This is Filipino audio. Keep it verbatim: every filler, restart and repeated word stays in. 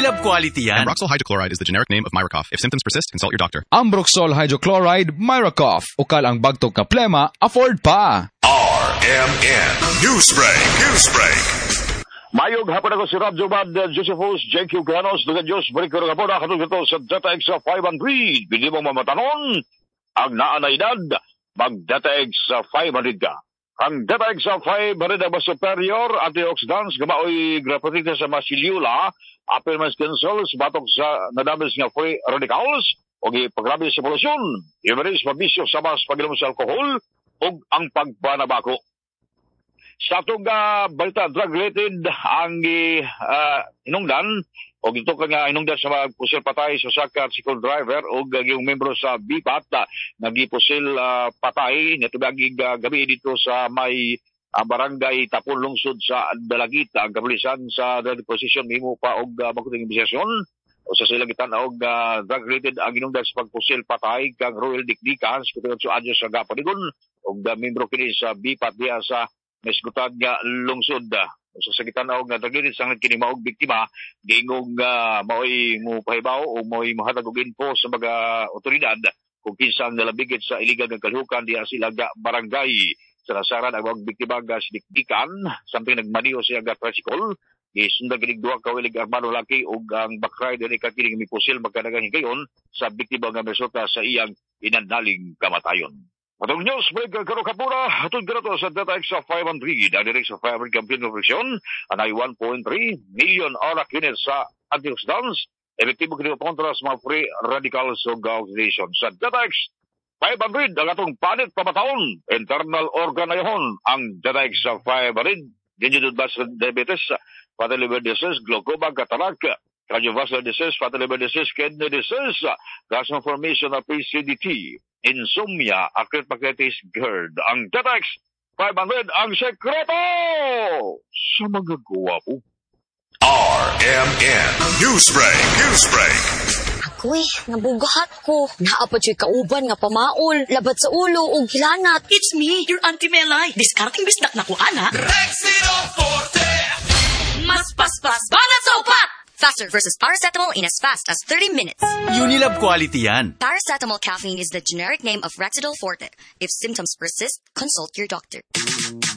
Unilab quality yan. Ambroxol hydrochloride is the generic name of Myracoff. If symptoms persist, consult your doctor. Ambroxol hydrochloride, Myracoff. Ukal ang bagtog ka plema, afford pa. R M N Newsbreak. Newsbreak. Mayog hapon ako si Radyo Bad, Josephus, J Q Ganos, Dugan Diyos, balik ko rin po na katulad ito sa Data X five hundred. Bili mong mamatanon, ang naanay edad, mag-Data X five hundred ka. Ang Data X five hundred ang mas superior, antioxidants, gamaoy graphitis sa masilula, apel mas cancels, batok sa nadamage nga free radicals, o ipagrabe sa polusyon, i-release mabisyo sa mas pag-inom sa alkohol, o ang pagbanabako. Sa itong uh, balita, drug-related ang uh, hinungdan, o ito ka nga hinungdan sa magpusil patay sa saka tricycle driver o yung membro sa B P A T na nagipusil uh, patay na tubagig uh, gabi dito sa may uh, barangay Tapon Lungsod sa Dalagit, ang kapulisan sa drug position mimo pa og uh, makuting imbesisyon o sa silagitan og uh, drug-related ang hinungdan sa pagpusil patay kang Royal Dikdikan sa kutulad sa adyo sa Gapanigon o uh, membro kini sa B P A T diya sa Mesgutad nga lungsod. Sa sagitan og nga drug-related sang kini maog biktima giingog uh, maoy mo pahibaw o maoy mahatag og info sa mga otoridad kung kinsang nalabigit sa iligal nga kalhukan diya sila nga barangay. Sa nasaran ang mga biktima nga sidikdikan samtang nagmaniho siya nga tricycle gisundan kining duha ka wilig armado laki ug ang backrider ni kakining mipusil magkadagang higayon sa biktima nga resulta sa iyang inandaling kamatayon. Atong news break karo kapura atong ganato sa Data X five hundred ang direct sa five hundred campaign operation anay one point three million orak units sa antioxidants epektibo kini kontra sa mga free radicals o oxidation sa Data X five hundred ang atong panit pamataon internal organayhon ang Data X five hundred ginjudud ba sa diabetes fatty liver disease glaucoma katarak cardiovascular disease, fatty liver disease, kidney disease, gas formation of P C D T, insomnia, acute pancreatitis, GERD. Ang Data X five hundred, ang sekreto sa mga guwapo. R M N Newsbreak. Newsbreak. Ako eh, nabugahat ko. Naapad siya kauban nga pamaol, labat sa ulo o gilanat. It's me, your Auntie Melay. Discarding bisnak na ko, ana. Rexino Forte. Mas paspas, banat sa upat! Faster versus paracetamol in as fast as thirty minutes. Unilab quality yan. Paracetamol caffeine is the generic name of Rexidol Forte. If symptoms persist, consult your doctor.